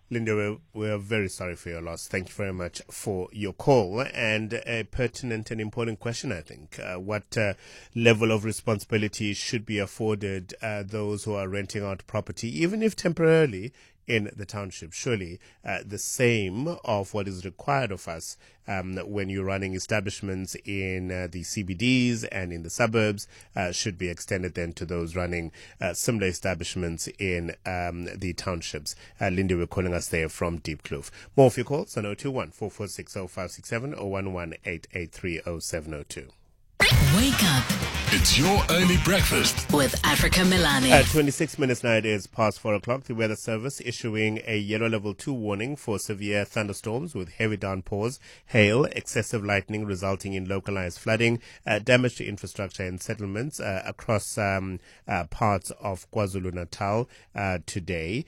Linda, we're very sorry for your loss. Thank you very much for your call, and a pertinent and important question, I think. What level of responsibility should be afforded those who are renting out property, even if temporarily, in the township? Surely the same of what is required of us when you're running establishments in the CBDs and in the suburbs should be extended then to those running similar establishments in the townships. Linda, we're calling us there from Deep Kloof. More of your calls on 021 446 0567 or 11883 0702. Wake up. It's your early breakfast with Africa Milani. At 26 minutes now, it is past 4 o'clock. The Weather Service issuing a yellow level 2 warning for severe thunderstorms with heavy downpours, hail, excessive lightning resulting in localized flooding, damage to infrastructure and settlements across parts of KwaZulu-Natal today.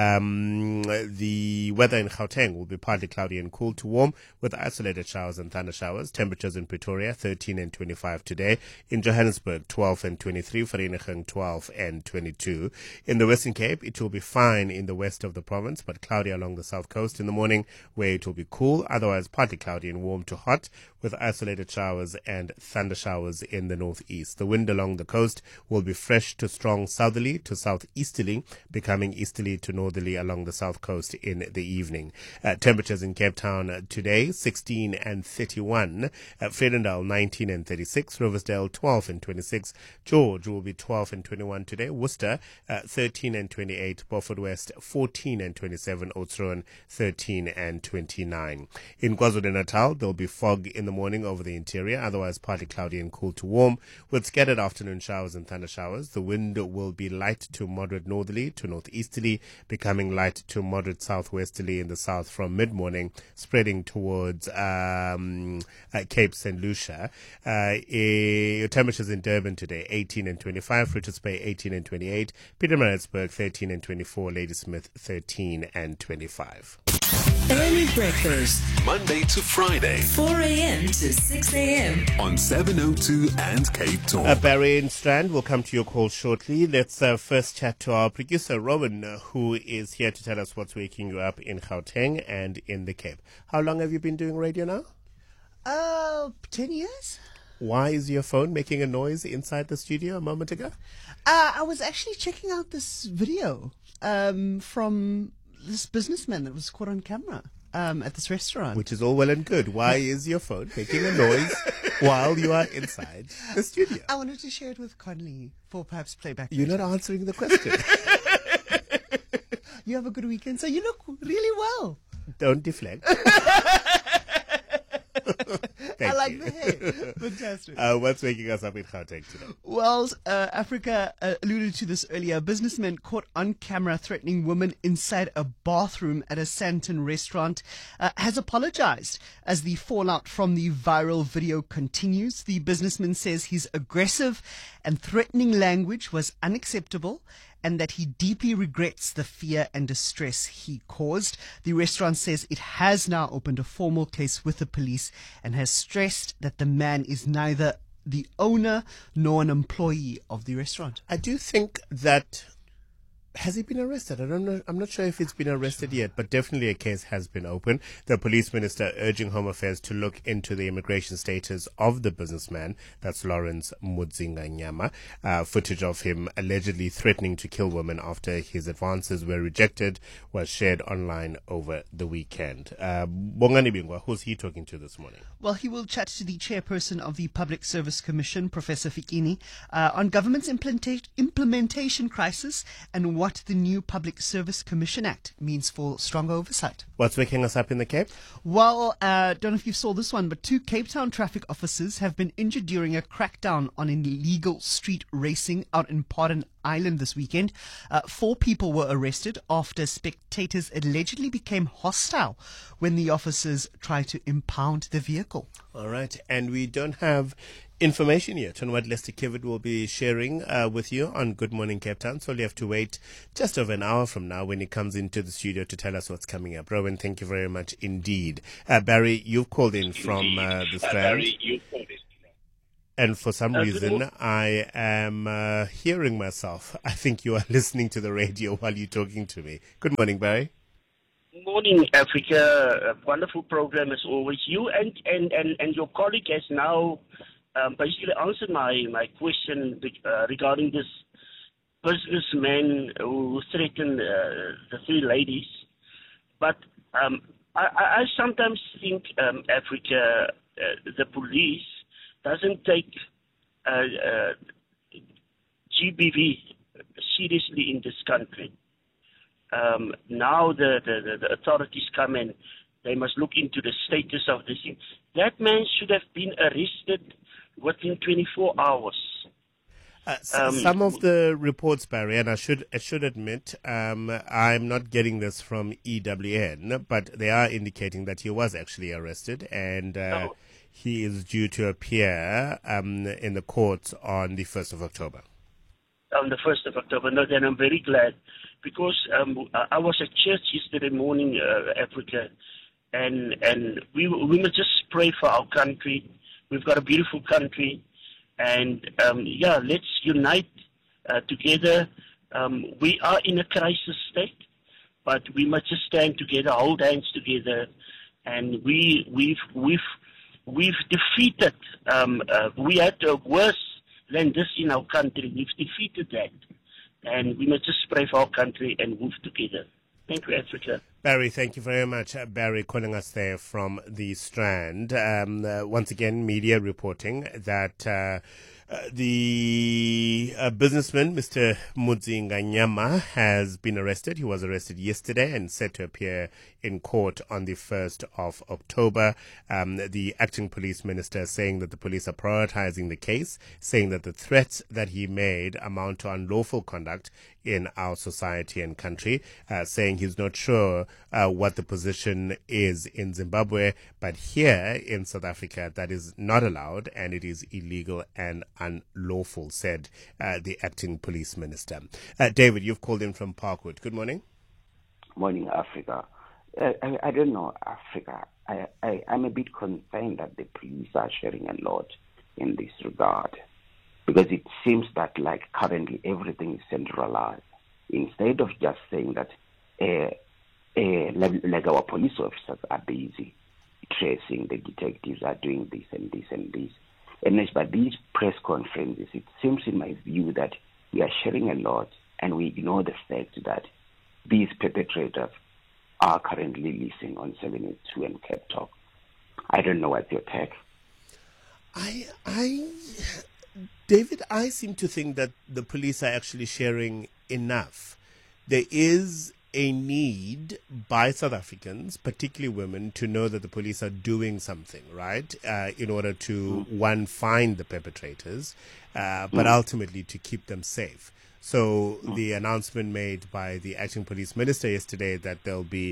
The weather in Gauteng will be partly cloudy and cool to warm with isolated showers and thunder showers. Temperatures in Pretoria 13 and 25 today. In Johannesburg 12 and 23. Vereeniging 12 and 22. In the Western Cape, it will be fine in the west of the province, but cloudy along the south coast in the morning, where it will be cool, otherwise partly cloudy and warm to hot, with isolated showers and thunder showers in the northeast. The wind along the coast will be fresh to strong southerly to southeasterly, becoming easterly to northerly along the south coast in the evening. Temperatures in Cape Town today 16 and 31. Vredendal 19 and 36. Riversdale 12 and 26. George will be 12 and 21 today. Worcester 13 and 28. Beaufort West 14 and 27. Oudtshoorn 13 and 29. In KwaZulu-Natal, there'll be fog in the morning over the interior, otherwise partly cloudy and cool to warm, with scattered afternoon showers and thunder showers. The wind will be light to moderate northerly to northeasterly, becoming light to moderate southwesterly in the south from mid-morning, spreading towards Cape St. Lucia. Temperatures in Durban today 18 and 25, Richards Bay 18 and 28, Pietermaritzburg 13 and 24, Ladysmith 13 and 25. Early breakfast, Monday to Friday 4 a.m. to 6 a.m. on 702 and Cape Town. Barry and Strand will come to your call shortly. Let's first chat to our producer, Rowan, who is here to tell us what's waking you up in Gauteng and in the Cape. How long have you been doing radio now? 10 years. Why is your phone making a noise inside the studio a moment ago? I was actually checking out this video from this businessman that was caught on camera at this restaurant. Which is all well and good. Why is your phone making a noise while you are inside the studio? I wanted to share it with Conley for perhaps playback. You're not answering the question. You have a good weekend, so you look really well. Don't deflect. I like the hair. Fantastic. What's waking us up in Gauteng today? Well, Africa alluded to this earlier. A businessman caught on camera threatening women inside a bathroom at a Sandton restaurant has apologized as the fallout from the viral video continues. The businessman says his aggressive and threatening language was unacceptable and that he deeply regrets the fear and distress he caused. The restaurant says it has now opened a formal case with the police and has stressed that the man is neither the owner nor an employee of the restaurant. I do think that... Has he been arrested? I don't know. I'm not sure if he's been arrested yet, but definitely a case has been opened. The police minister urging Home Affairs to look into the immigration status of the businessman. That's Lawrence Mudzinga Nyama. Footage of him allegedly threatening to kill women after his advances were rejected was shared online over the weekend. Bongani Bingwa, who's he talking to this morning? Well, he will chat to the chairperson of the Public Service Commission, Professor Fikini, on government's implementation crisis and what the new Public Service Commission Act means for stronger oversight. What's waking us up in the Cape? Well, don't know if you saw this one, but 2 Cape Town traffic officers have been injured during a crackdown on illegal street racing out in Pardon Island this weekend. 4 people were arrested after spectators allegedly became hostile when the officers tried to impound the vehicle. All right, and we don't have information yet on what Lester Kivid will be sharing with you on Good Morning Cape Town. So you have to wait just over an hour from now when he comes into the studio to tell us what's coming up. Rowan, thank you very much indeed. Barry, you've called in from the Strand. And for some reason, I am hearing myself. I think you are listening to the radio while you're talking to me. Good morning, Barry. Morning, Africa. A wonderful program as always. You and your colleague has now basically answered my question regarding this businessman who threatened the three ladies. But I sometimes think Africa, the police doesn't take GBV seriously in this country. Now the authorities come and they must look into the status of this thing. That man should have been arrested within 24 hours. Some of the reports, Barry, and I should admit, I'm not getting this from EWN, but they are indicating that he was actually arrested and he is due to appear in the courts on the 1st of October. On the 1st of October. No, then I'm very glad because I was at church yesterday morning, Africa, and we must just pray for our country. We've got a beautiful country. And, let's unite together. We are in a crisis state, but we must just stand together, hold hands together. And we've defeated, we had worse than this in our country. We've defeated that. And we must just pray for our country and move together. Thank you, Africa. Barry, thank you very much. Barry calling us there from the Strand. Once again, media reporting that the businessman, Mr. Mudzi Nganyama, has been arrested. He was arrested yesterday and set to appear in court on the 1st of October. The acting police minister saying that the police are prioritizing the case, saying that the threats that he made amount to unlawful conduct in our society and country, saying he's not sure what the position is in Zimbabwe, but here in South Africa that is not allowed and it is illegal and unlawful, said the acting police minister. David, you've called in from Parkwood. Good morning. Morning, Africa. I don't know, Africa. I'm a bit concerned that the police are sharing a lot in this regard, because it seems that like currently everything is centralized. Instead of just saying that like our police officers are busy tracing, the detectives are doing this and this and this. And by these press conferences, it seems in my view that we are sharing a lot and we ignore the fact that these perpetrators are currently listening on 782 and Cape Talk. I don't know what's your take. David, I seem to think that the police are actually sharing enough. There is a need by South Africans, particularly women, to know that the police are doing something, right, in order to, one, find the perpetrators, but ultimately to keep them safe. So the announcement made by the acting police minister yesterday that there'll be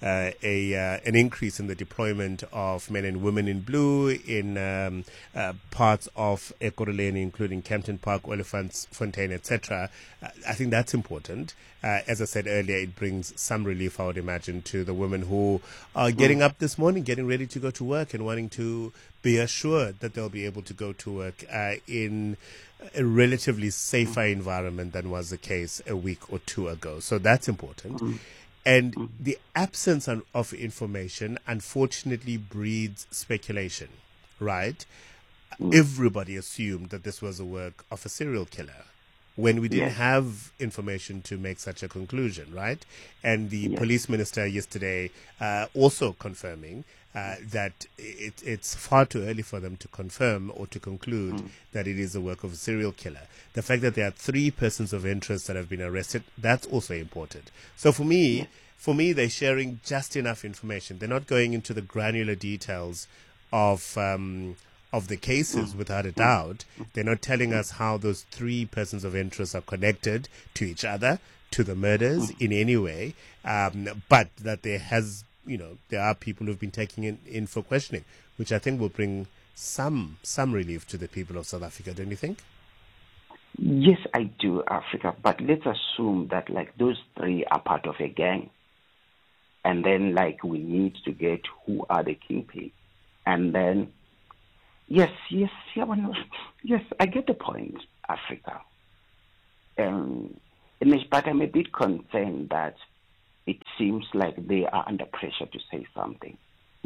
an increase in the deployment of men and women in blue in parts of Ekurhuleni, including Kempton Park, Olifantsfontein, etc. I think that's important. As I said earlier, it brings some relief, I would imagine, to the women who are getting up this morning, getting ready to go to work and wanting to be assured that they'll be able to go to work in a relatively safer environment than was the case a week or two ago. So that's important. And the absence of information, unfortunately, breeds speculation, right? Everybody assumed that this was the work of a serial killer when we didn't have information to make such a conclusion, right? And the police minister yesterday also confirming that it's far too early for them to confirm or to conclude that it is the work of a serial killer. The fact that there are 3 persons of interest that have been arrested, that's also important. So for me, they're sharing just enough information. They're not going into the granular details of the cases without a doubt. They're not telling us how those 3 persons of interest are connected to each other, to the murders in any way, but that there are people who've been taking it in for questioning, which I think will bring some relief to the people of South Africa, don't you think? Yes, I do, Africa. But let's assume that like those 3 are part of a gang. And then like we need to get who are the kingpin. And then, yes, I get the point, Africa. But I'm a bit concerned that it seems like they are under pressure to say something,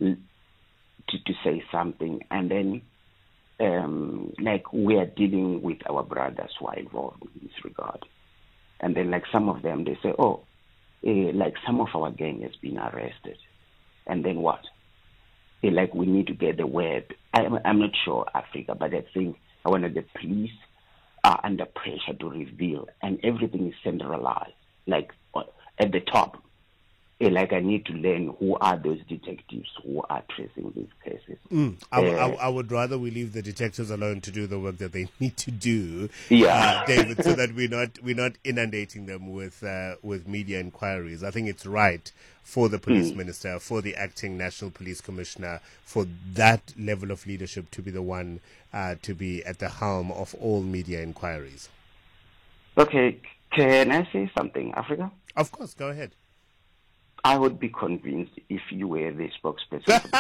and then like we are dealing with our brothers who are involved in this regard, and then like some of them, they say, like some of our gang has been arrested, and then what? Like we need to get the word. I'm not sure, Africa, but I think the police are under pressure to reveal, and everything is centralized, like at the top. Like I need to learn who are those detectives who are tracing these cases. I would rather we leave the detectives alone to do the work that they need to do, David, so that we're not inundating them with media inquiries. I think it's right for the police minister, for the acting national police commissioner, for that level of leadership to be the one to be at the helm of all media inquiries. Okay, can I say something, Africa? Of course, go ahead. I would be convinced if you were the spokesperson for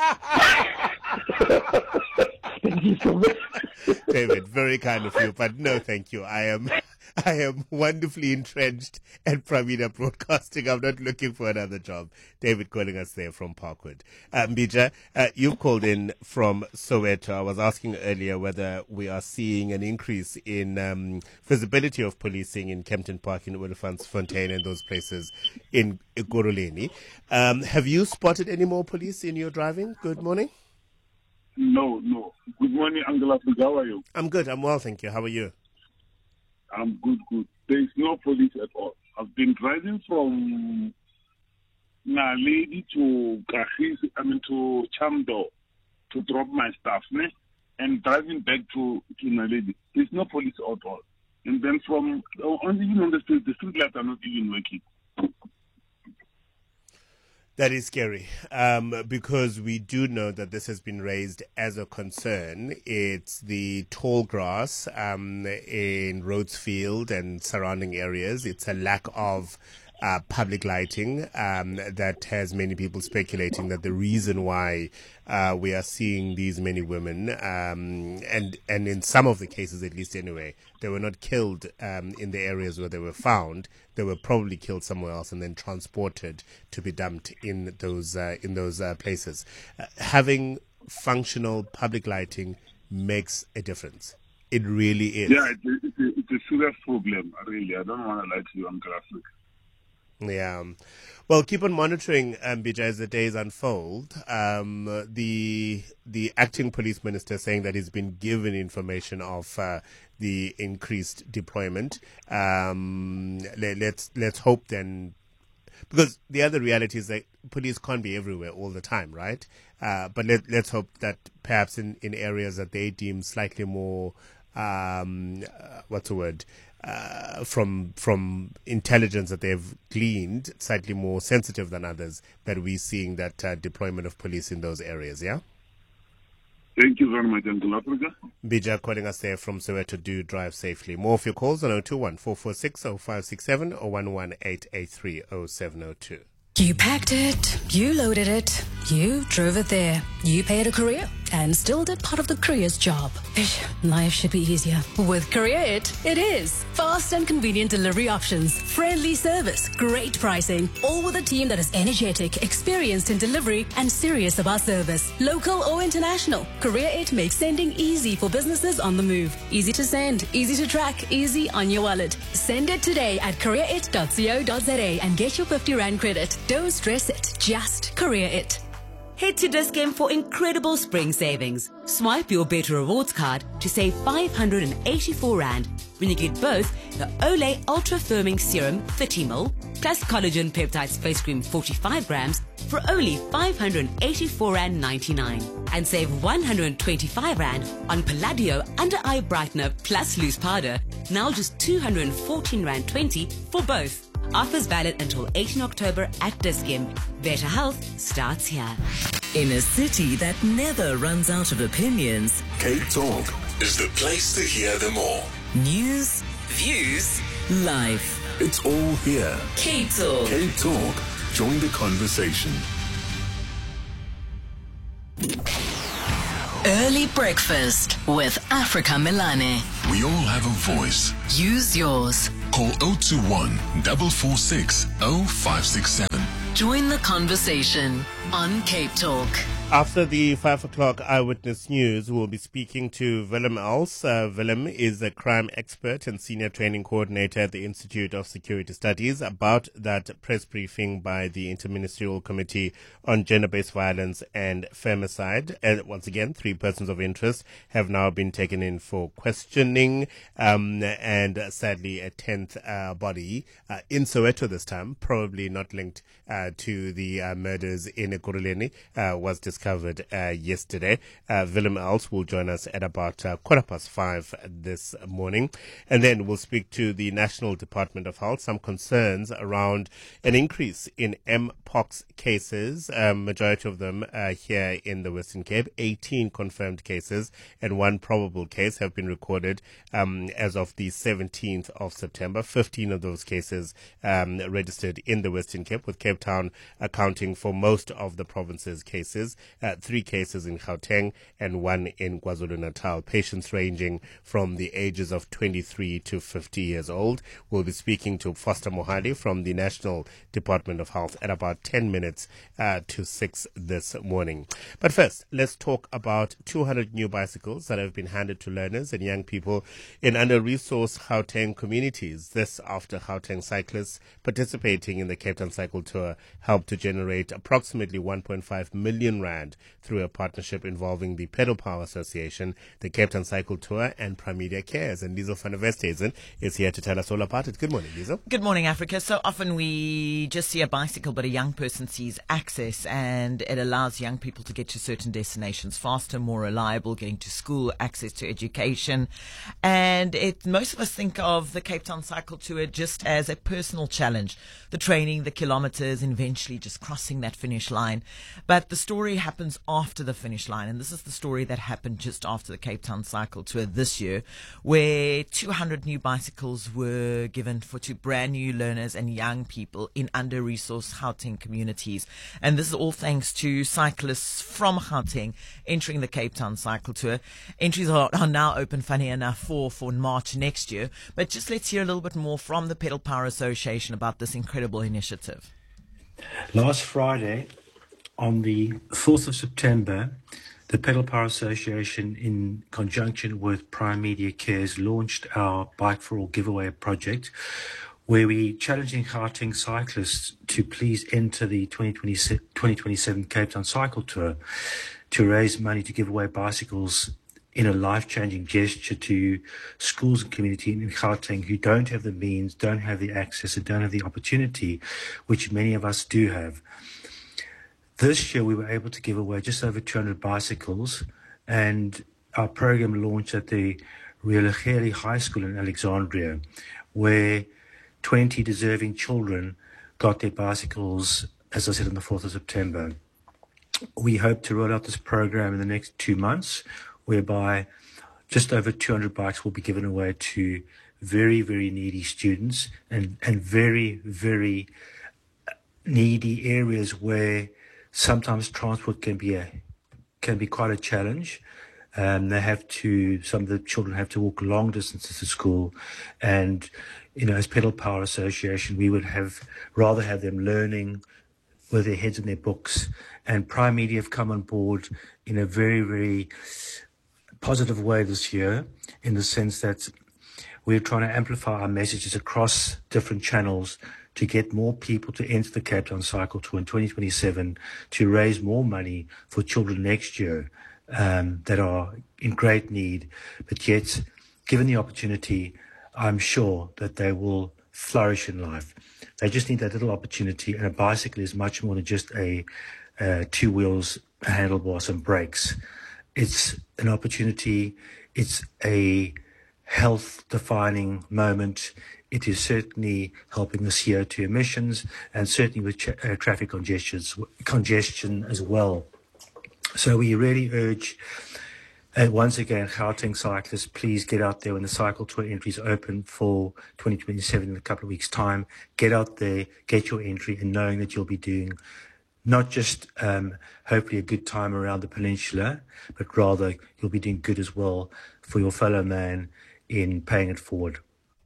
the police. Thank you so much. David, very kind of you, but no thank you. I am wonderfully entrenched at Pramina Broadcasting. I'm not looking for another job. David calling us there from Parkwood. Mbija, you called in from Soweto. I was asking earlier whether we are seeing an increase in visibility of policing in Kempton Park, in Olifantsfontein, and those places in Ekurhuleni. Have you spotted any more police in your driving? Good morning. No. Good morning, Uncle Africa. How are you? I'm good. I'm well, thank you. How are you? I'm good. There is no police at all. I've been driving from Naledi to to Chamdo to drop my stuff, and driving back to Naledi. There's no police at all. And then from even on the street lights are not even working. That is scary, because we do know that this has been raised as a concern. It's the tall grass in Rhodesfield and surrounding areas. It's a lack of public lighting that has many people speculating that the reason why we are seeing these many women, and in some of the cases, at least anyway, they were not killed in the areas where they were found. They were probably killed somewhere else and then transported to be dumped in those places. Having functional public lighting makes a difference. It really is. Yeah, it's a serious problem. Really, I don't want to lie to you, Uncle Africa. Yeah. Well, keep on monitoring, Mbija, as the days unfold. The acting police minister saying that he's been given information of the increased deployment. Let's hope then, because the other reality is that police can't be everywhere all the time, right? But let's hope that perhaps in areas that they deem slightly more, from intelligence that they've gleaned, slightly more sensitive than others, that we're seeing that deployment of police in those areas, yeah? Thank you very much, Uncle Africa. Bija calling us there from Soweto. Do drive safely. More of your calls on 021-446-0567 or 118-883-0702. You packed it, you loaded it, you drove it there, you paid a courier and still did part of the courier's job. Life should be easier. With Courier it is. Fast and convenient delivery options, friendly service, great pricing, all with a team that is energetic, experienced in delivery and serious about service. Local or international, Courier it makes sending easy for businesses on the move. Easy to send, easy to track, easy on your wallet. Send it today at courierit.co.za and get your 50 Rand credit. Don't stress it, just Courier it. Head to Dis-Chem for incredible spring savings. Swipe your Better Rewards card to save 584 Rand when you get both the Olay Ultra Firming Serum 30ml plus Collagen Peptide Face Cream 45 grams for only 584 Rand 99, and save 125 Rand on Palladio Under Eye Brightener plus Loose Powder, now just 214 Rand 20 for both. Offers valid until 18 October at Dis-Chem. Better health starts here. In a city that never runs out of opinions, Cape Talk is the place to hear them all. news, views, life. It's all here. Cape Talk. Cape Talk. Join the conversation. Early breakfast with Africa Milane. We all have a voice. Use yours. Call 021 446 0567. Join the conversation on Cape Talk. After the 5 o'clock Eyewitness News, we'll be speaking to Willem Els. Willem is a crime expert and senior training coordinator at the Institute of Security Studies about that press briefing by the Interministerial Committee on Gender-Based Violence and Femicide. And once again, 3 persons of interest have now been taken in for questioning, and sadly a 10th body in Soweto this time, probably not linked to the murders in Ekurhuleni, was discovered yesterday. Willem Els will join us at about 5:15 this morning. And then we'll speak to the National Department of Health, some concerns around an increase in Mpox cases, majority of them here in the Western Cape. 18 confirmed cases and 1 probable case have been recorded as of the 17th of September. 15 of those cases registered in the Western Cape, with Cape Town accounting for most of the province's cases. 3 cases in Gauteng and 1 in KwaZulu-Natal. Patients ranging from the ages of 23 to 50 years old. We'll be speaking to Foster Mohali from the National Department of Health at about 10 minutes to 6 this morning. But first, let's talk about 200 new bicycles that have been handed to learners and young people in under-resourced Gauteng communities. This after Gauteng cyclists participating in the Cape Town Cycle Tour helped to generate approximately 1.5 million rand through a partnership involving the Pedal Power Association, the Cape Town Cycle Tour, and Primedia Cares. And Liesl van der Westhuizen is here to tell us all about it. Good morning, Liesl. Good morning, Africa. So often we just see a bicycle, but a young person sees access, and it allows young people to get to certain destinations faster, more reliable, getting to school, access to education. And most of us think of the Cape Town Cycle Tour just as a personal challenge, the training, the kilometers, and eventually just crossing that finish line. But the story happens after the finish line, and this is the story that happened just after the Cape Town Cycle Tour this year, where 200 new bicycles were given to brand new learners and young people in under-resourced Gauteng communities. And this is all thanks to cyclists from Gauteng entering the Cape Town Cycle Tour. Entries are now open, funny enough, for March next year. But just let's hear a little bit more from the Pedal Power Association about this incredible initiative. Last Friday, on the 4th of September, the Pedal Power Association, in conjunction with Primedia Cares, launched our Bike for All giveaway project, where we're challenging Gauteng cyclists to please enter the 2027 Cape Town Cycle Tour to raise money to give away bicycles in a life-changing gesture to schools and community in Gauteng who don't have the means, don't have the access, and don't have the opportunity, which many of us do have. This year, we were able to give away just over 200 bicycles, and our program launched at the Riolageli High School in Alexandria, where 20 deserving children got their bicycles, as I said, on the 4th of September. We hope to roll out this program in the next 2 months, whereby just over 200 bikes will be given away to very, very needy students and very, very needy areas where sometimes transport can be quite a challenge. Some of the children have to walk long distances to school, and as Pedal Power Association, we would rather have them learning with their heads in their books. And Primedia have come on board in a very, very positive way this year, in the sense that we're trying to amplify our messages across different channels to get more people to enter the Cape Town Cycle Tour in 2027, to raise more money for children next year that are in great need. But yet, given the opportunity, I'm sure that they will flourish in life. They just need that little opportunity, and a bicycle is much more than just 2 wheels, a handlebar, some brakes. It's an opportunity. It's a health-defining moment. It is certainly helping the CO2 emissions, and certainly with traffic congestion as well. So we really urge, once again, Gauteng cyclists, please get out there when the cycle tour entries open for 2027 in a couple of weeks' time. Get out there, get your entry, and knowing that you'll be doing not just hopefully a good time around the peninsula, but rather you'll be doing good as well for your fellow man in paying it forward.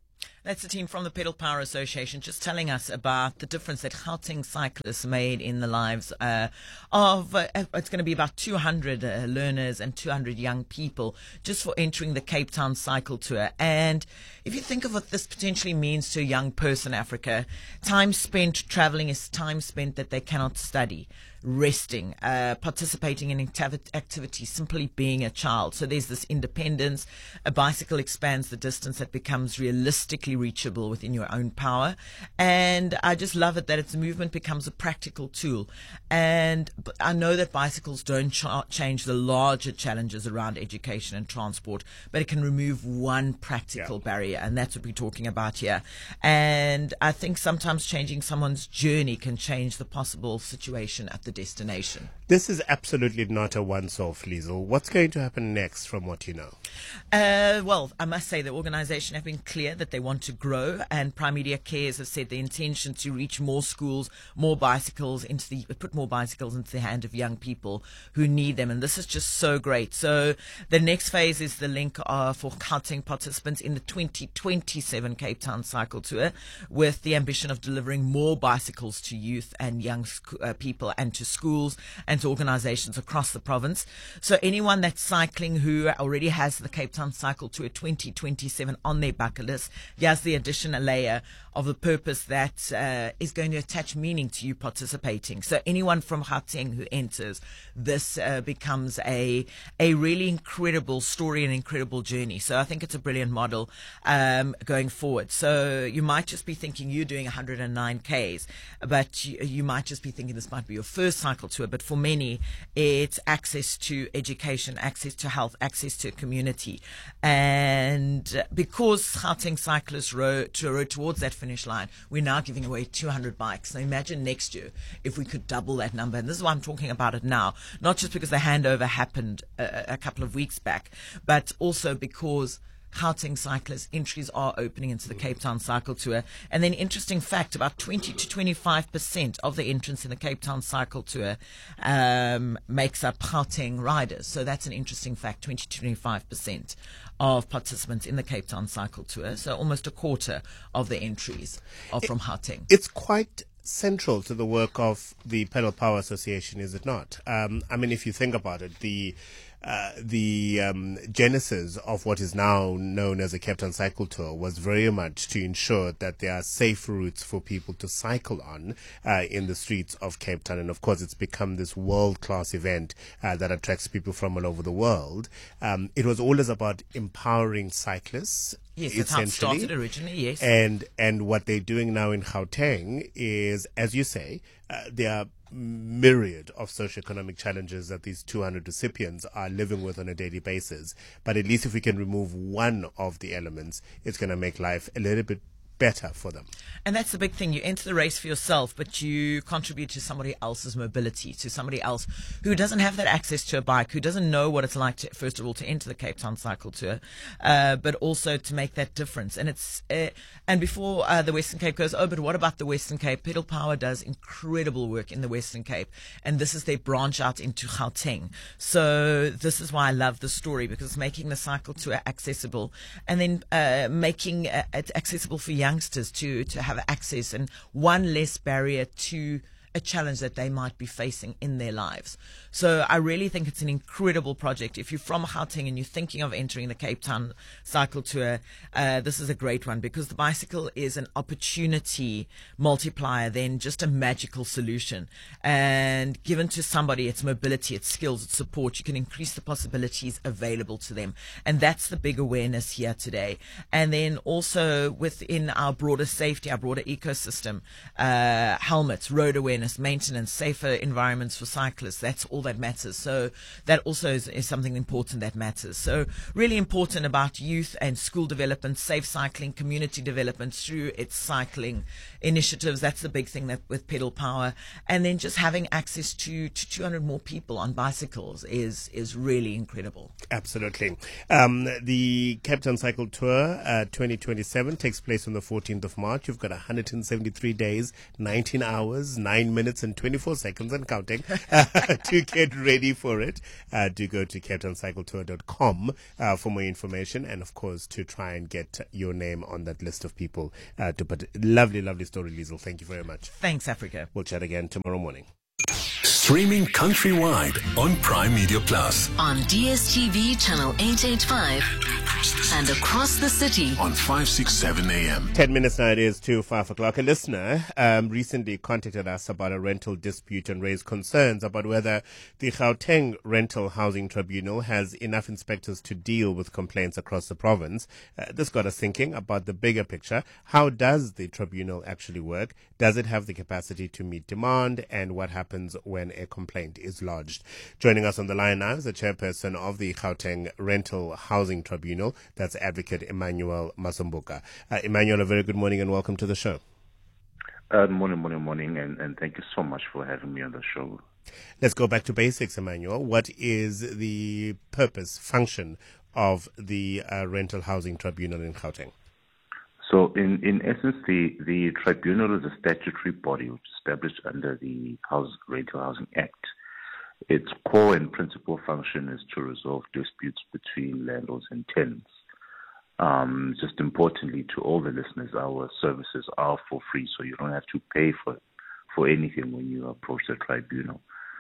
That's the team from the Pedal Power Association just telling us about the difference that Gauteng cyclists made in the lives of, it's going to be about 200 learners and 200 young people just for entering the Cape Town Cycle Tour. And if you think of what this potentially means to a young person, Africa, time spent traveling is time spent that they cannot study, resting, participating in activities, simply being a child. So there's this independence. A bicycle expands the distance that becomes realistically reachable within your own power. And I just love it that its movement becomes a practical tool. And I know that bicycles don't change the larger challenges around education and transport, but it can remove one practical barrier. And that's what we're talking about here. And I think sometimes changing someone's journey can change the possible situation at the destination. This is absolutely not a once-off, Liesl. What's going to happen next from what you know? Well, I must say the organisation have been clear that they want to grow, and Prime Media Cares have said the intention to reach more schools, more bicycles put more bicycles into the hand of young people who need them, and this is just so great. So the next phase is the link for Gauteng participants in the 2027 Cape Town Cycle Tour, with the ambition of delivering more bicycles to youth and young people and to schools and to organisations across the province. So anyone that's cycling who already has the Cape Town Cycle Tour 2027 on their bucket list, here's the additional layer of the purpose that is going to attach meaning to you participating. So anyone from Gauteng who enters, this becomes a really incredible story and incredible journey. So I think it's a brilliant model going forward. So you might just be thinking you're doing 109 Ks, but you might just be thinking this might be your first cycle tour. But for many, it's access to education, access to health, access to a community. And because Gauteng cyclists rode towards that finish line, we're now giving away 200 bikes. Now imagine next year if we could double that number. And this is why I'm talking about it now, not just because the handover happened a couple of weeks back, but also because Gauteng cyclists entries are opening into the Cape Town Cycle Tour. And then interesting fact, about 20 to 25% of the entrants in the Cape Town Cycle Tour makes up Gauteng riders. So that's an interesting fact, 20 to 25% of participants in the Cape Town Cycle Tour. So almost a quarter of the entries are from Gauteng. It's quite central to the work of the Pedal Power Association, is it not? I mean, if you think about it, the genesis of what is now known as the Cape Town Cycle Tour was very much to ensure that there are safe routes for people to cycle on in the streets of Cape Town. And of course, it's become this world-class event that attracts people from all over the world. It was always about empowering cyclists. Yes, that's how it started originally, yes. And what they're doing now in Gauteng is, as you say, there are myriad of socioeconomic challenges that these 200 recipients are living with on a daily basis. But at least if we can remove one of the elements, it's going to make life a little bit better for them. And that's the big thing. You enter the race for yourself, but you contribute to somebody else's mobility, to somebody else who doesn't have that access to a bike, who doesn't know what it's like to, first of all, to enter the Cape Town Cycle Tour, but also to make that difference. And it's and before the Western Cape goes, but what about the Western Cape? Pedal Power does incredible work in the Western Cape, and this is their branch out into Gauteng. So this is why I love the story, because it's making the cycle tour accessible, and then making it accessible for youngsters to have access, and one less barrier to a challenge that they might be facing in their lives. So I really think it's an incredible project. If you're from Gauteng and you're thinking of entering the Cape Town Cycle Tour, this is a great one, because the bicycle is an opportunity multiplier than just a magical solution. And given to somebody, it's mobility, it's skills, it's support. You can increase the possibilities available to them. And that's the big awareness here today. And then also within our broader safety, our broader ecosystem, helmets, road awareness, maintenance, safer environments for cyclists, that's all that matters. So that also is something important that matters. So really important about youth and school development, safe cycling, community development through its cycling initiatives. That's the big thing that with Pedal Power. And then just having access to 200 more people on bicycles is really incredible. Absolutely. The Cape Town Cycle Tour 2027 takes place on the 14th of March. You've got 173 days, 19 hours, 9 9 minutes and 24 seconds and counting to get ready for it. Do go to CapetownCycleTour.com for more information, and of course to try and get your name on that list of people to put. Lovely story, Liesl. Thank you very much. Thanks, Africa. We'll chat again tomorrow morning. Streaming countrywide on Prime Media Plus. On DSTV channel 885 and across the city On 567 AM. 10 minutes now, it is to 5 o'clock. A listener recently contacted us about a rental dispute and raised concerns about whether the Gauteng Rental Housing Tribunal has enough inspectors to deal with complaints across the province. This got us thinking about the bigger picture. How does the tribunal actually work? Does it have the capacity to meet demand? And what happens when a complaint is lodged? Joining us on the line now is the chairperson of the Gauteng Rental Housing Tribunal. That's Advocate Emmanuel Masombuka. Emmanuel, a very good morning and welcome to the show. Morning, and thank you so much for having me on the show. Let's go back to basics, Emmanuel. What is the purpose, function of the Rental Housing Tribunal in Gauteng? So, in essence, the tribunal is a statutory body which is established under the Rental Housing Act. Its core and principal function is to resolve disputes between landlords and tenants. Just importantly to all the listeners, our services are for free, so you don't have to pay for anything when you approach the tribunal.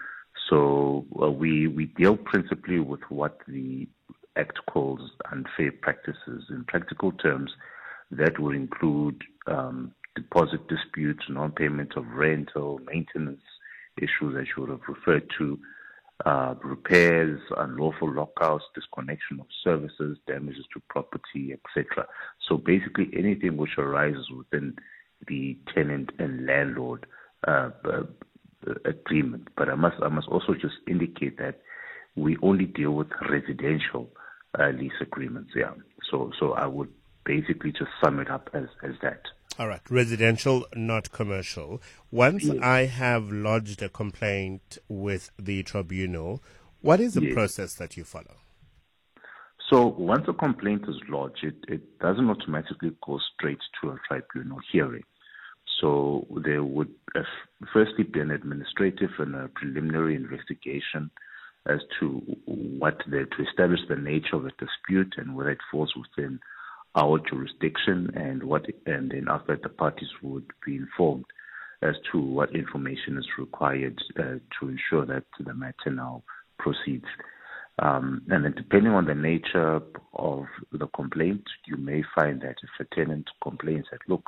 So we deal principally with what the Act calls unfair practices. In practical terms, that would include deposit disputes, non-payment of rental, maintenance issues that you would have referred to, repairs, unlawful lockouts, disconnection of services, damages to property, etc. So basically anything which arises within the tenant and landlord agreement. But I must also just indicate that we only deal with residential lease agreements. Yeah. So I would basically just sum it up as that. All right, residential, not commercial. Once I have lodged a complaint with the tribunal, what is the process that you follow? So once a complaint is lodged, it doesn't automatically go straight to a tribunal hearing. So there would firstly be an administrative and a preliminary investigation as to to establish the nature of the dispute and whether it falls within our jurisdiction, and then after the parties would be informed as to what information is required to ensure that the matter now proceeds. And then depending on the nature of the complaint, you may find that if a tenant complains that, look,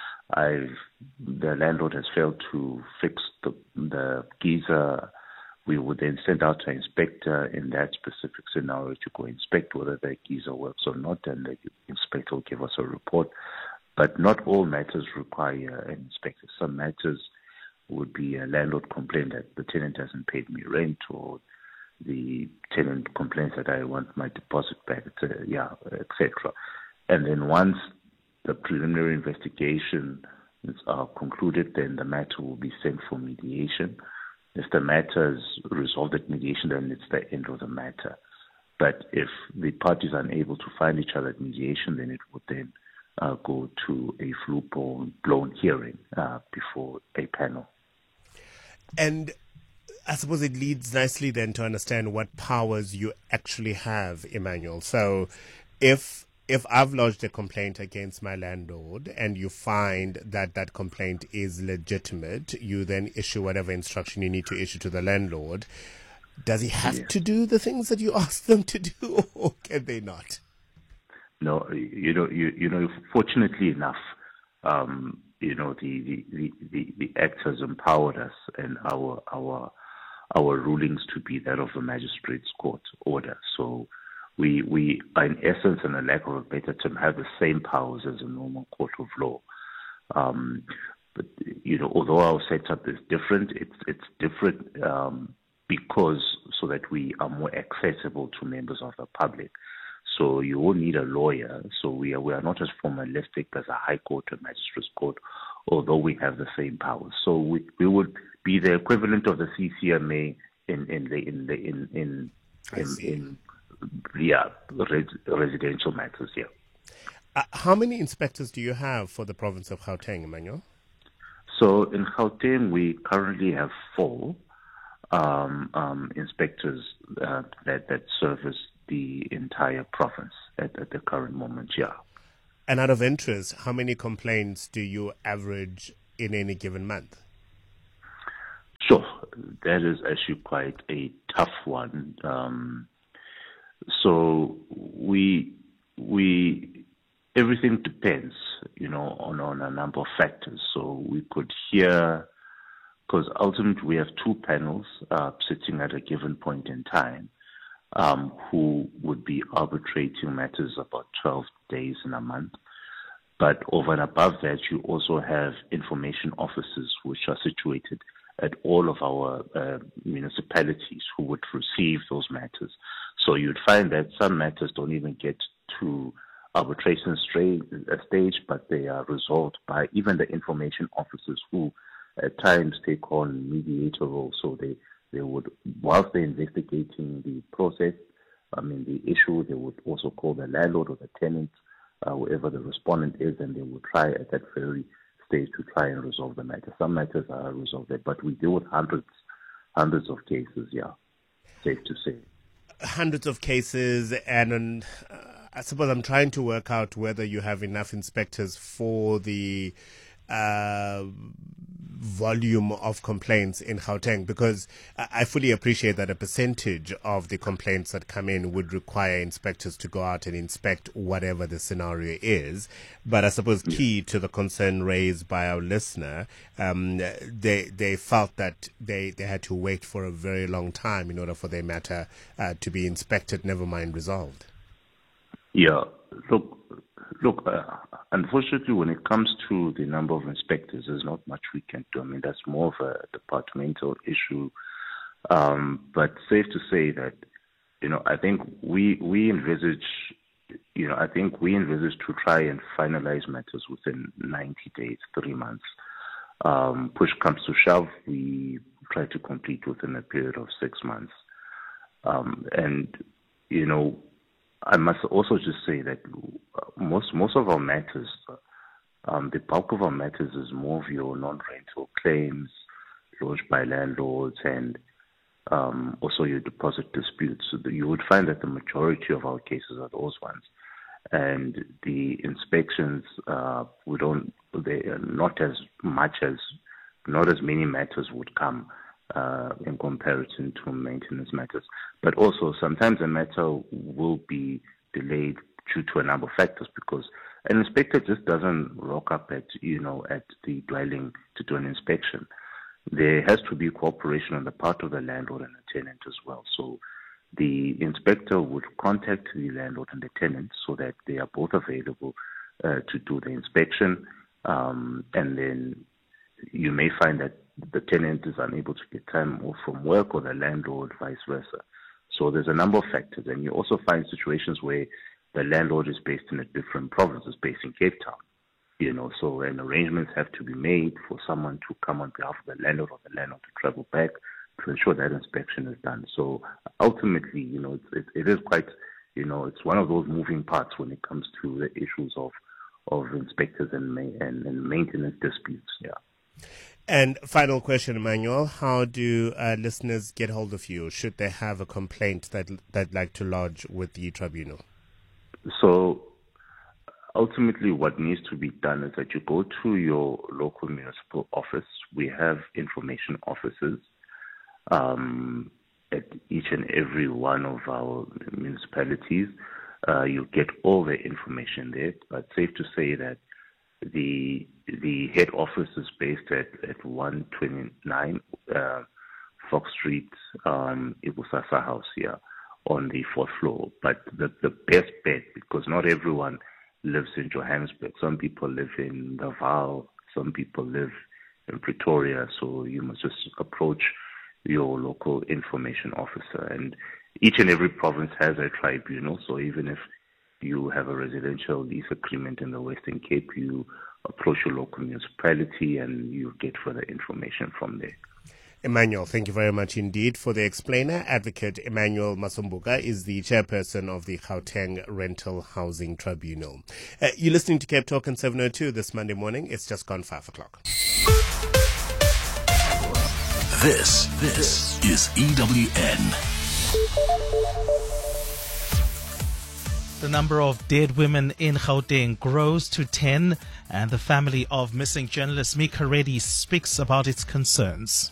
the landlord has failed to fix the geyser, we would then send out an inspector in that specific scenario to go inspect whether the geyser works or not, and the inspector will give us a report. But not all matters require an inspector. Some matters would be a landlord complaint that the tenant hasn't paid me rent, or the tenant complains that I want my deposit back, etc. And then once the preliminary investigations are concluded, then the matter will be sent for mediation. If the matter is resolved at mediation, then it's the end of the matter. But if the parties are unable to find each other at mediation, then it would then go to a full-blown hearing before a panel. And I suppose it leads nicely then to understand what powers you actually have, Emmanuel. So if I've lodged a complaint against my landlord and you find that that complaint is legitimate, you then issue whatever instruction you need to issue to the landlord. Does he have to do the things that you ask them to do, or can they not? No, fortunately enough, the Act has empowered us and our rulings to be that of a magistrate's court order. So we are, in essence, and a lack of a better term, have the same powers as a normal court of law. But although our setup is different, it's different because so that we are more accessible to members of the public. So you will need a lawyer. So we are not as formalistic as a high court or magistrate's court, although we have the same powers. So we would be the equivalent of the CCMA in residential matters here. How many inspectors do you have for the province of Gauteng, Emmanuel? So in Gauteng, we currently have 4 inspectors that service the entire province at the current moment, yeah. And out of interest, how many complaints do you average in any given month? Sure, that is actually quite a tough one. So everything depends, on a number of factors. So we could hear, because ultimately we have 2 panels sitting at a given point in time, who would be arbitrating matters about 12 days in a month. But over and above that, you also have information officers which are situated at all of our municipalities who would receive those matters. So you'd find that some matters don't even get to arbitration stage, but they are resolved by even the information officers who at times take on mediator roles. So they would, whilst they're investigating the process, the issue, they would also call the landlord or the tenant, whoever the respondent is, and they would try at that very stage to try and resolve the matter. Some matters are resolved there, but we deal with hundreds of cases, yeah, safe to say. Hundreds of cases, and I suppose I'm trying to work out whether you have enough inspectors for the volume of complaints in Gauteng, because I fully appreciate that a percentage of the complaints that come in would require inspectors to go out and inspect whatever the scenario is. But I suppose key to the concern raised by our listener, they felt that they had to wait for a very long time in order for their matter to be inspected, never mind resolved. Yeah, look, unfortunately, when it comes to the number of inspectors, there's not much we can do. That's more of a departmental issue. But safe to say that, I think we envisage to try and finalize matters within 90 days, 3 months. Push comes to shove, we try to complete within a period of 6 months. I must also just say that most of our matters, the bulk of our matters is more of your non-rental claims lodged by landlords and also your deposit disputes. So you would find that the majority of our cases are those ones. And the inspections, they are not as many matters would come in comparison to maintenance matters. But also sometimes a matter will be delayed due to a number of factors, because an inspector just doesn't rock up at the dwelling to do an inspection. There has to be cooperation on the part of the landlord and the tenant as well. So the inspector would contact the landlord and the tenant so that they are both available to do the inspection, and then you may find that the tenant is unable to get time off from work, or the landlord, vice versa. So there's a number of factors, and you also find situations where the landlord is based in a different province, is based in Cape Town, so arrangements have to be made for someone to come on behalf of the landlord, or the landlord to travel back to ensure that inspection is done. So ultimately, it is quite, it's one of those moving parts when it comes to the issues of inspectors and maintenance disputes, yeah. And final question, Emmanuel, how do listeners get hold of you should they have a complaint that they'd like to lodge with the tribunal? So ultimately what needs to be done is that you go to your local municipal office. We have information officers at each and every one of our municipalities. You get all the information there, but safe to say that the head office is based at 129 Fox Street, Ibusasa House here on the 4th floor. But the best bet, because not everyone lives in Johannesburg. Some people live in the Vaal, some people live in Pretoria, so you must just approach your local information officer. And each and every province has a tribunal, so even if you have a residential lease agreement in the Western Cape, you approach your local municipality and you get further information from there. Emmanuel, thank you very much indeed for the explainer. Advocate Emmanuel Masombuka is the chairperson of the Gauteng Rental Housing Tribunal. You're listening to Cape Talk on 702 this Monday morning. It's just gone 5 o'clock. This is EWN. The number of dead women in Gauteng grows to 10, and the family of missing journalist Mika Reddy speaks about its concerns.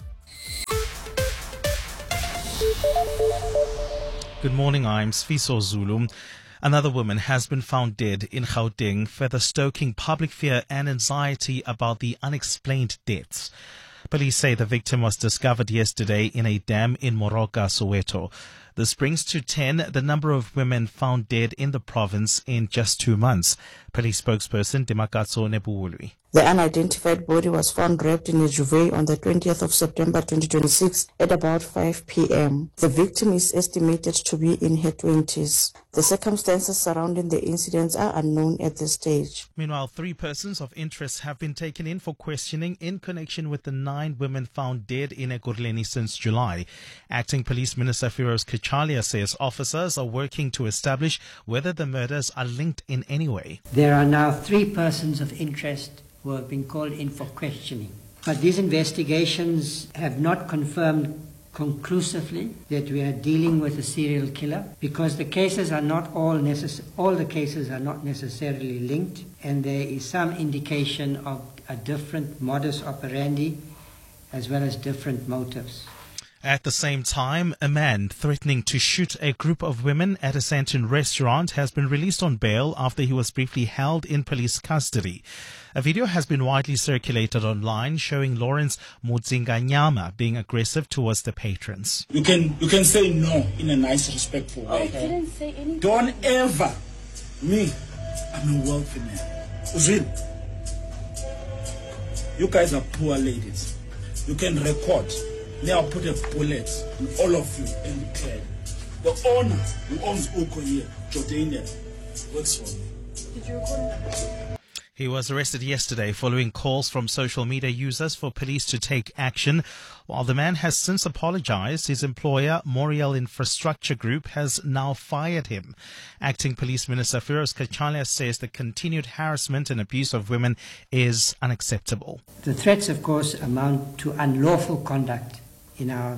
Good morning, I'm Sfiso Zulu. Another woman has been found dead in Gauteng, further stoking public fear and anxiety about the unexplained deaths. Police say the victim was discovered yesterday in a dam in Moroka, Soweto. This brings to 10 the number of women found dead in the province in just 2 months. Police spokesperson Demakatso Nebuwului. The unidentified body was found wrapped in a duvet on the 20th of September 2026 at about 5 p.m. The victim is estimated to be in her 20s. The circumstances surrounding the incidents are unknown at this stage. Meanwhile, 3 persons of interest have been taken in for questioning in connection with the 9 women found dead in Ekurhuleni since July. Acting Police Minister Firoz Kachalia says officers are working to establish whether the murders are linked in any way. There are now 3 persons of interest who have been called in for questioning. But these investigations have not confirmed conclusively that we are dealing with a serial killer, because the cases are not all the cases are not necessarily linked, and there is some indication of a different modus operandi as well as different motives. At the same time, a man threatening to shoot a group of women at a Sandton restaurant has been released on bail after he was briefly held in police custody. A video has been widely circulated online showing Lawrence Mudzinganyama being aggressive towards the patrons. You can say no in a nice, respectful way. I didn't say anything. Don't ever. Me, I'm a wealthy man. Uzil, you guys are poor ladies. You can record. Now I'll put a bullet in all of you and declare the owner who owns Oko here, Jordania, works for me. Did you record him? He was arrested yesterday following calls from social media users for police to take action. While the man has since apologized, his employer, Moriel Infrastructure Group, has now fired him. Acting Police Minister Firoz Kachalia says the continued harassment and abuse of women is unacceptable. The threats, of course, amount to unlawful conduct in our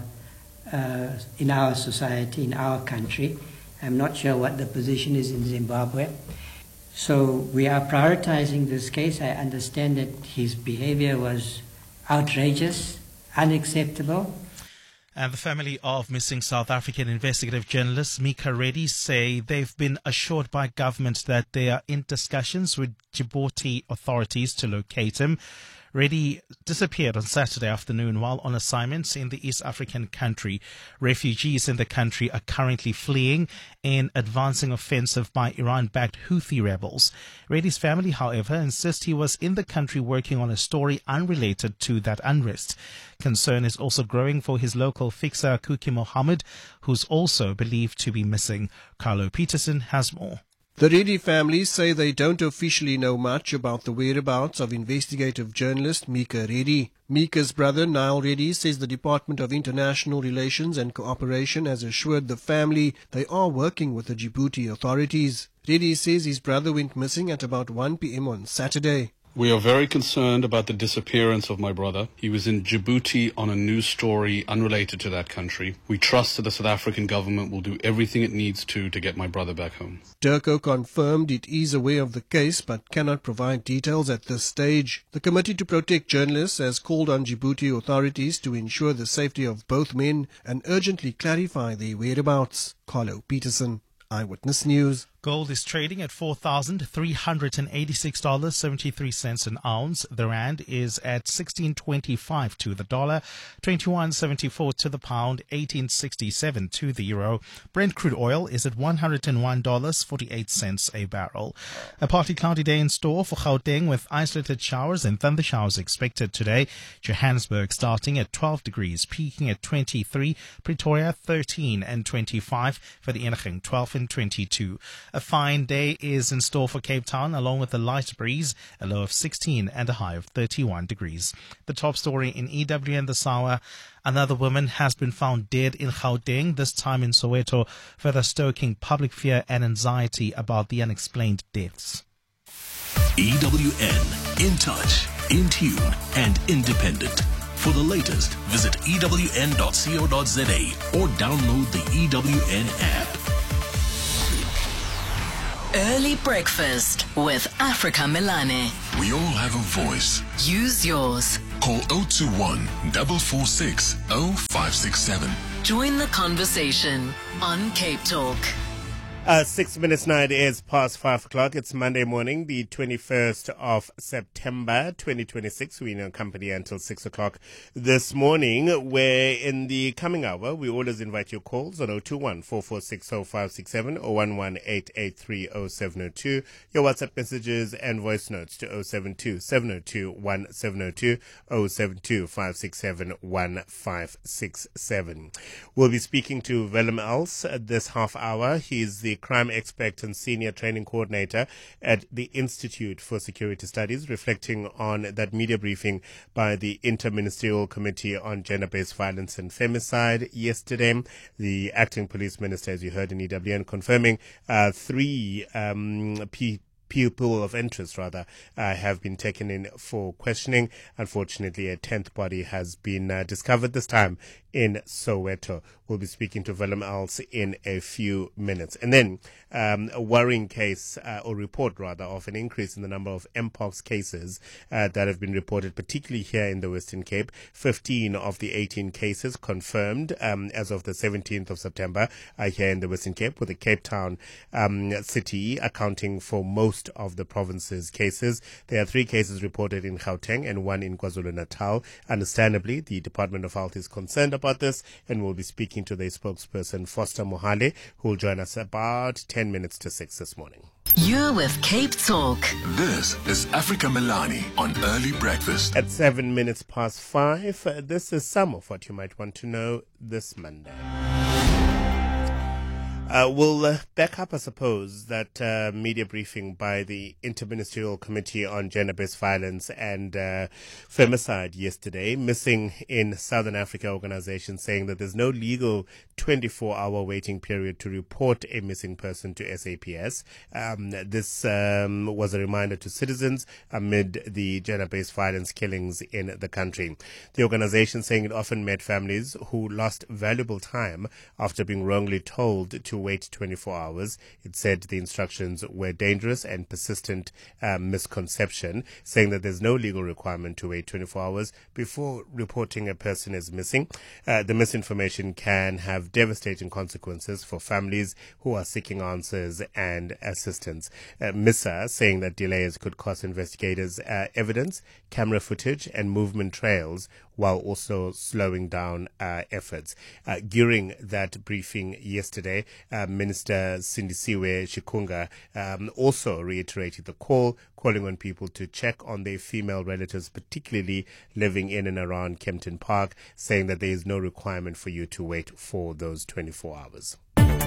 society, in our country. I'm not sure what the position is in Zimbabwe. So we are prioritizing this case. I understand that his behavior was outrageous, unacceptable. And the family of missing South African investigative journalist Mika Reddy say they've been assured by government that they are in discussions with Djibouti authorities to locate him. Reddy disappeared on Saturday afternoon while on assignments in the East African country. Refugees in the country are currently fleeing an advancing offensive by Iran-backed Houthi rebels. Reddy's family, however, insists he was in the country working on a story unrelated to that unrest. Concern is also growing for his local fixer, Kuki Mohammed, who's also believed to be missing. Carlo Peterson has more. The Reddy family say they don't officially know much about the whereabouts of investigative journalist Mika Reddy. Mika's brother, Niall Reddy, says the Department of International Relations and Cooperation has assured the family they are working with the Djibouti authorities. Reddy says his brother went missing at about 1 p.m. on Saturday. We are very concerned about the disappearance of my brother. He was in Djibouti on a news story unrelated to that country. We trust that the South African government will do everything it needs to get my brother back home. Durko confirmed it is aware of the case but cannot provide details at this stage. The Committee to Protect Journalists has called on Djibouti authorities to ensure the safety of both men and urgently clarify their whereabouts. Carlo Peterson, Eyewitness News. Gold is trading at $4,386.73 an ounce. The rand is at 16.25 to the dollar, 21.74 to the pound, 18.67 to the euro. Brent crude oil is at $101.48 a barrel. A partly cloudy day in store for Gauteng with isolated showers and thunder showers expected today. Johannesburg starting at 12 degrees, peaking at 23. Pretoria 13 and 25. Vereeniging 12 and 22. A fine day is in store for Cape Town along with a light breeze, a low of 16 and a high of 31 degrees. The top story in EWN this hour, another woman has been found dead in Gauteng, this time in Soweto, further stoking public fear and anxiety about the unexplained deaths. EWN, in touch, in tune and independent. For the latest, visit ewn.co.za or download the EWN app. Early breakfast with Africa Milane. We all have a voice. Use yours. Call 021 446 0567. Join the conversation on Cape Talk. 6 minutes now, it is past 5 o'clock. It's Monday morning, the 21st of September, 2026. We're in your company until 6 o'clock this morning, where in the coming hour, we always invite your calls on 021 446 0567 or 11883 0702. Your WhatsApp messages and voice notes to 072 702 1702 072 567 1567. We'll be speaking to Willem Els this half hour. He's the crime expert and senior training coordinator at the Institute for Security Studies, reflecting on that media briefing by the Interministerial Committee on Gender-Based Violence and Femicide yesterday. The acting police minister, as you heard in EWN, confirming three people of interest, have been taken in for questioning. Unfortunately, a 10th body has been discovered, this time in Soweto. We'll be speaking to Willem Els in a few minutes. And then a worrying case, or report rather, of an increase in the number of Mpox cases that have been reported, particularly here in the Western Cape. 15 of the 18 cases confirmed as of the 17th of September here in the Western Cape, with the Cape Town city accounting for most of the province's cases. There are 3 cases reported in Gauteng and 1 in KwaZulu-Natal. Understandably, the Department of Health is concerned about this, and we'll be speaking to their spokesperson, Foster Mohale, who will join us about 10 minutes to 6 this morning. You're with Cape Talk. This is Africa Milani on Early Breakfast. At 7 minutes past 5, this is some of what you might want to know this Monday. We'll back up, I suppose, that media briefing by the Interministerial Committee on Gender-Based Violence and Femicide yesterday. Missing in Southern Africa organization saying that there's no legal 24-hour waiting period to report a missing person to SAPS. This was a reminder to citizens amid the gender-based violence killings in the country. The organization saying it often met families who lost valuable time after being wrongly told to wait 24 hours. It said the instructions were dangerous and persistent misconception, saying that there's no legal requirement to wait 24 hours before reporting a person as missing. The misinformation can have devastating consequences for families who are seeking answers and assistance. MISA saying that delays could cost investigators evidence, camera footage and movement trails, while also slowing down efforts. During that briefing yesterday, Minister Sindisiwe Shikunga also reiterated the calling on people to check on their female relatives, particularly living in and around Kempton Park, saying that there is no requirement for you to wait for those 24 hours.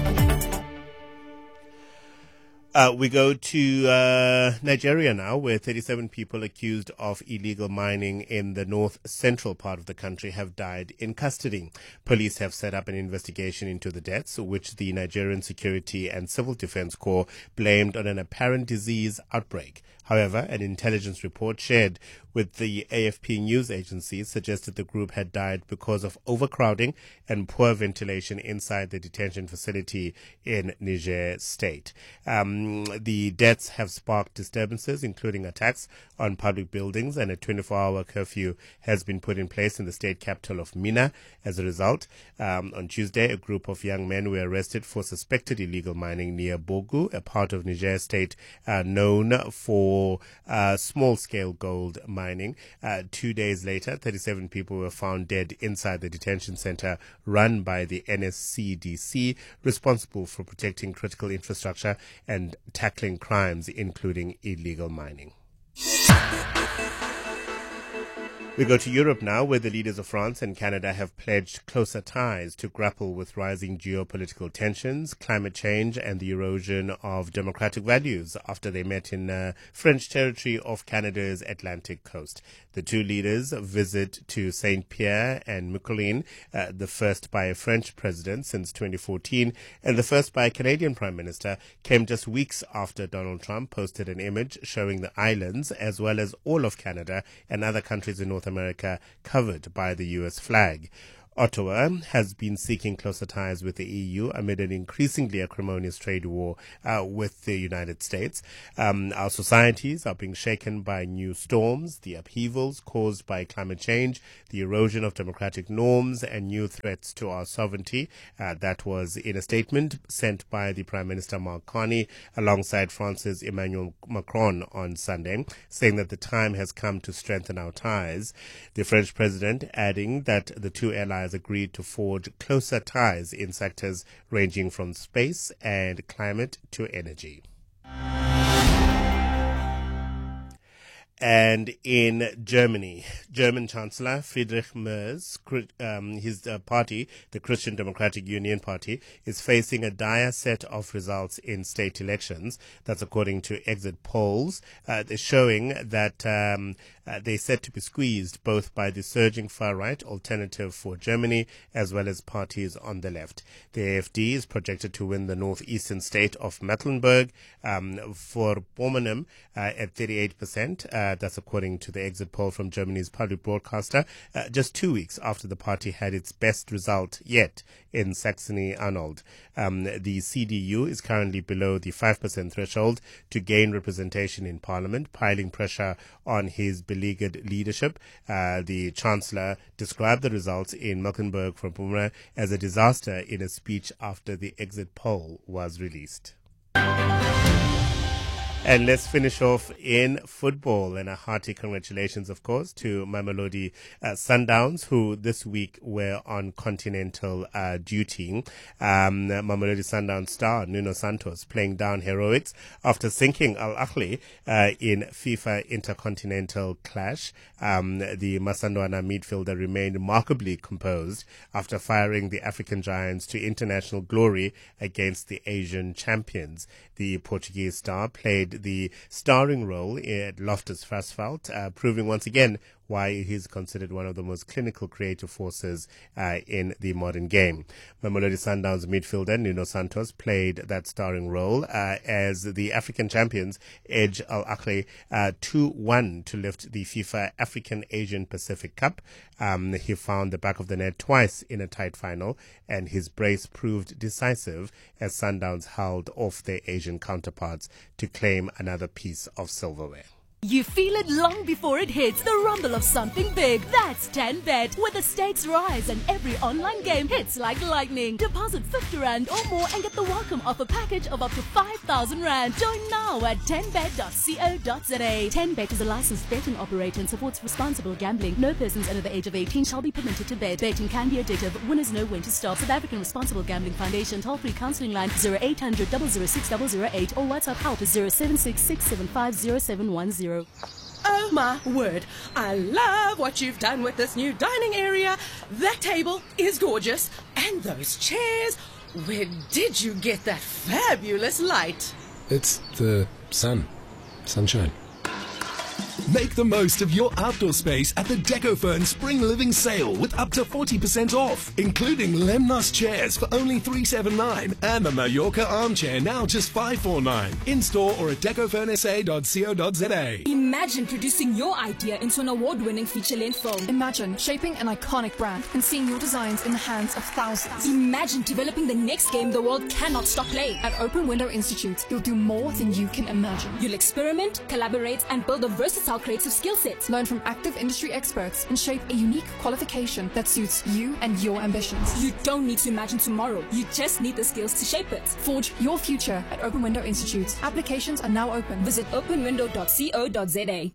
We go to Nigeria now, where 37 people accused of illegal mining in the north central part of the country have died in custody. Police have set up an investigation into the deaths, which the Nigerian Security and Civil Defense Corps blamed on an apparent disease outbreak. However, an intelligence report shared with the AFP news agency suggested the group had died because of overcrowding and poor ventilation inside the detention facility in Niger State. The deaths have sparked disturbances, including attacks on public buildings, and a 24-hour curfew has been put in place in the state capital of Mina. As a result, on Tuesday, a group of young men were arrested for suspected illegal mining near Bogu, a part of Niger State known for small-scale gold mining. 2 days later, 37 people were found dead inside the detention center run by the NSCDC, responsible for protecting critical infrastructure and tackling crimes, including illegal mining. We go to Europe now, where the leaders of France and Canada have pledged closer ties to grapple with rising geopolitical tensions, climate change, and the erosion of democratic values after they met in French territory off Canada's Atlantic coast. The two leaders visit to Saint-Pierre and Miquelon, the first by a French president since 2014, and the first by a Canadian Prime Minister, came just weeks after Donald Trump posted an image showing the islands, as well as all of Canada and other countries in North North America covered by the U.S. flag. Ottawa has been seeking closer ties with the EU amid an increasingly acrimonious trade war with the United States. Our societies are being shaken by new storms, the upheavals caused by climate change, the erosion of democratic norms, and new threats to our sovereignty. That was in a statement sent by the Prime Minister Mark Carney alongside France's Emmanuel Macron on Sunday, saying that the time has come to strengthen our ties. The French president adding that the two allies agreed to forge closer ties in sectors ranging from space and climate to energy. And in Germany, German Chancellor Friedrich Merz, his party, the Christian Democratic Union Party, is facing a dire set of results in state elections. That's according to exit polls. They're showing that they're set to be squeezed both by the surging far-right Alternative for Germany as well as parties on the left. The AfD is projected to win the northeastern state of Mecklenburg for Vorpommern at 38%. That's according to the exit poll from Germany's public broadcaster, just 2 weeks after the party had its best result yet in Saxony-Anhalt. The CDU is currently below the 5% threshold to gain representation in parliament, piling pressure on his beleaguered leadership. The Chancellor described the results in Mecklenburg-Vorpommern as a disaster in a speech after the exit poll was released. And let's finish off in football, and a hearty congratulations, of course, to Mamelodi Sundowns, who this week were on continental duty. Mamelodi Sundowns star Nuno Santos playing down heroics after sinking Al Ahly in FIFA Intercontinental clash. The Masandoana midfielder remained remarkably composed after firing the African giants to international glory against the Asian champions. The Portuguese star played the starring role at Loftus Versfeld, proving once again why he's considered one of the most clinical creative forces in the modern game. Mamelodi Sundowns midfielder Nuno Santos played that starring role as the African champions edge Al Ahly 2-1 to lift the FIFA African Asian Pacific Cup. He found the back of the net twice in a tight final, and his brace proved decisive as Sundowns held off their Asian counterparts to claim another piece of silverware. You feel it long before it hits, the rumble of something big. That's 10Bet, where the stakes rise and every online game hits like lightning. Deposit 50 Rand or more and get the welcome offer package of up to 5,000 Rand. Join now at 10bet.co.za. 10Bet is a licensed betting operator and supports responsible gambling. No persons under the age of 18 shall be permitted to bet. Betting can be addictive. Winners know when to stop. South African Responsible Gambling Foundation toll-free counselling line 0800 006 008 or WhatsApp help 076 675 0710. Oh my word, I love what you've done with this new dining area. That table is gorgeous. And those chairs, where did you get that fabulous light? It's the sunshine. Make the most of your outdoor space at the DecoFern Spring Living Sale with up to 40% off, including Lemnos chairs for only $379 and the Mallorca armchair now just $549. In-store or at decofernsa.co.za. Imagine producing your idea into an award-winning feature-length film. Imagine shaping an iconic brand and seeing your designs in the hands of thousands. Imagine developing the next game the world cannot stop playing. At Open Window Institute, you'll do more than you can imagine. You'll experiment, collaborate, and build a versatile creative skill set. Learn from active industry experts and shape a unique qualification that suits you and your ambitions. You don't need to imagine tomorrow. You just need the skills to shape it. Forge your future at Open Window Institute. Applications are now open. Visit openwindow.co.za.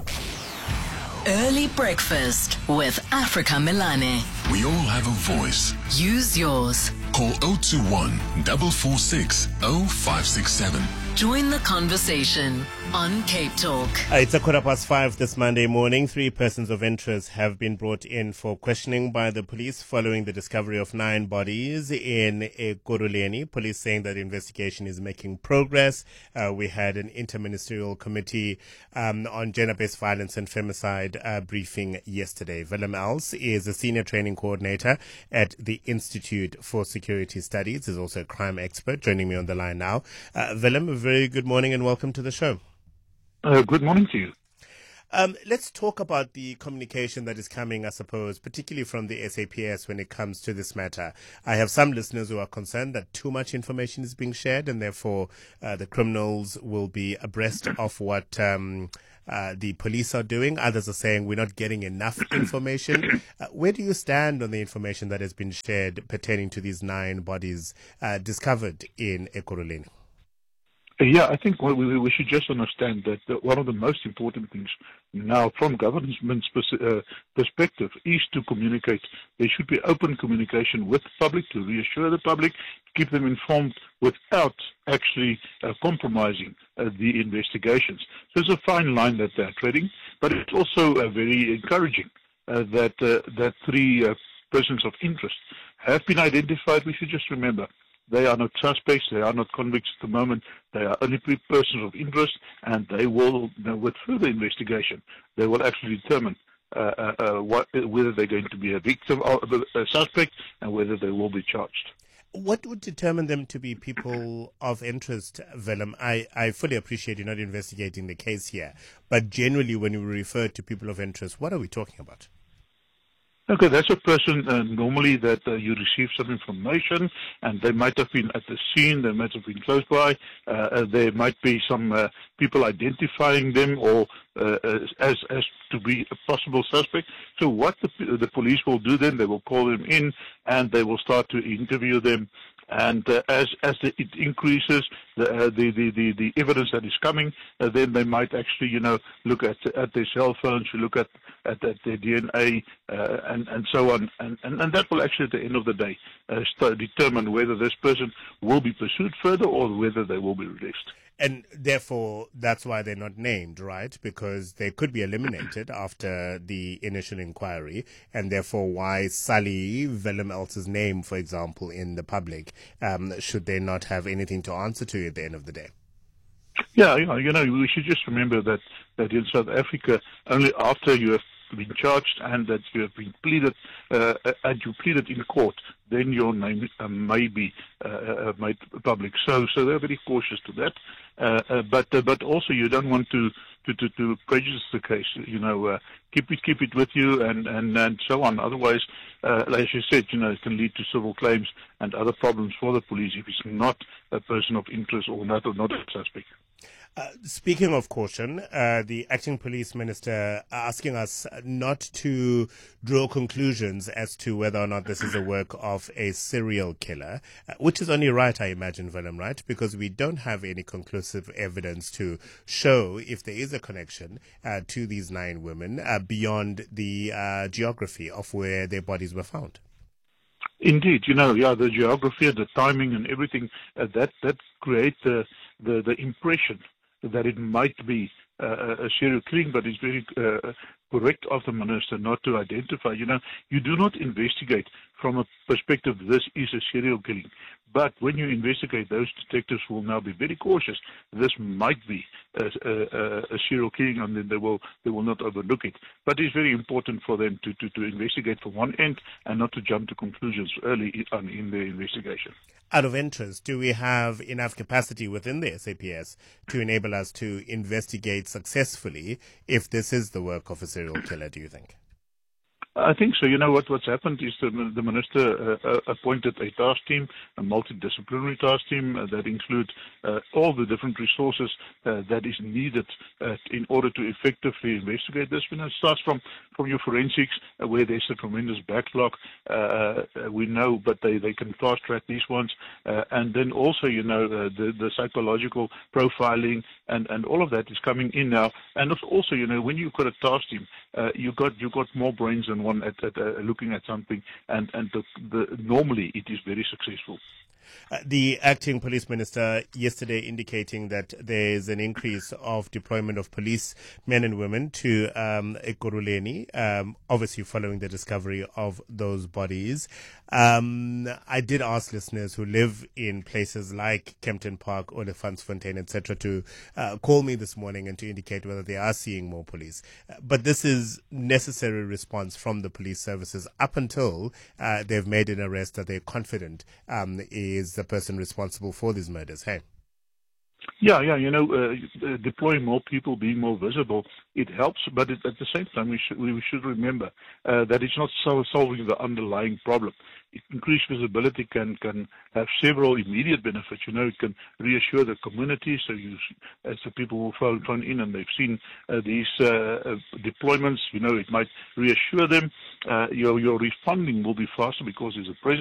Early breakfast with Africa Milane. We all have a voice. Use yours. Call 021 446 0567. Join the conversation on Cape Talk. It's 5:15 this Monday morning. 3 persons of interest have been brought in for questioning by the police following the discovery of 9 bodies in Ekurhuleni. Police saying that the investigation is making progress. We had an interministerial committee on gender-based violence and femicide briefing yesterday. Willem Els is a senior training coordinator at the Institute for Security Studies. He's also a crime expert, joining me on the line now. Willem, a very good morning and welcome to the show. Good morning to you. Let's talk about the communication that is coming, I suppose, particularly from the SAPS when it comes to this matter. I have some listeners who are concerned that too much information is being shared and therefore the criminals will be abreast of what the police are doing. Others are saying we're not getting enough information. Where do you stand on the information that has been shared pertaining to these 9 bodies discovered in Ekurhuleni? Yeah, I think we should just understand that one of the most important things now from government's perspective is to communicate. There should be open communication with the public to reassure the public, keep them informed without actually compromising the investigations. So there's a fine line that they're treading, but it's also very encouraging that 3 persons of interest have been identified. We should just remember they are not suspects, they are not convicts at the moment, they are only 3 persons of interest, and they will, with further investigation, they will actually determine whether they're going to be a victim or a suspect and whether they will be charged. What would determine them to be people of interest, Willem? I fully appreciate you're not investigating the case here, but generally when you refer to people of interest, what are we talking about? Okay, that's a person normally that you receive some information, and they might have been at the scene, they might have been close by, there might be some people identifying them or as to be a possible suspect. So what the police will do then, they will call them in and they will start to interview them. And as it increases, the evidence that is coming, then they might actually, look at their cell phones, look at their DNA, and so on. And that will actually, at the end of the day, determine whether this person will be pursued further or whether they will be released. And therefore, that's why they're not named, right? Because they could be eliminated after the initial inquiry, and therefore why sully Willem Eltz's name, for example, in the public, should they not have anything to answer to at the end of the day? Yeah, we should just remember that in South Africa, only after you have been charged and that you have been pleaded, and you pleaded in court, then your name may be made public. So they're very cautious to that. But also you don't want to prejudice the case. Keep it with you and so on. Otherwise, as you said, it can lead to civil claims and other problems for the police if it's not a person of interest or not a suspect. Speaking of caution, the acting police minister asking us not to draw conclusions as to whether or not this is the work of a serial killer, which is only right, I imagine, Willem, right? Because we don't have any conclusive evidence to show if there is a connection to these 9 women beyond the geography of where their bodies were found. Indeed, the geography, the timing and everything, that create the impression that it might be a serial killing, but it's very correct of the minister not to identify. You do not investigate from a perspective this is a serial killing. But when you investigate, those detectives will now be very cautious. This might be a serial killing, and then they will not overlook it. But it's very important for them to investigate from one end and not to jump to conclusions early on in their investigation. Out of interest, do we have enough capacity within the SAPS to enable us to investigate successfully if this is the work of a serial killer, do you think? I think so. What's happened is the minister appointed a task team, a multidisciplinary task team that includes all the different resources that is needed in order to effectively investigate this. It starts from your forensics, where there's a tremendous backlog. We know, but they can fast track these ones, and then also the psychological profiling and all of that is coming in now. And also when you've got a task team, you got more brains than one at looking at something, and normally it is very successful. The acting police minister yesterday indicating that there is an increase of deployment of police men and women to Ekurhuleni, obviously following the discovery of those bodies. I did ask listeners who live in places like Kempton Park, Olifantsfontein, etc., to call me this morning and to indicate whether they are seeing more police. But this is necessary response from the police services up until they've made an arrest that they're confident is the person responsible for these murders. Hey. Yeah, deploying more people, being more visible, it helps. But at the same time, we should remember that it's not solving the underlying problem. Increased visibility can have several immediate benefits. It can reassure the community. So as the people who phone in and they've seen these deployments, it might reassure them. Your refunding will be faster because there's a presence.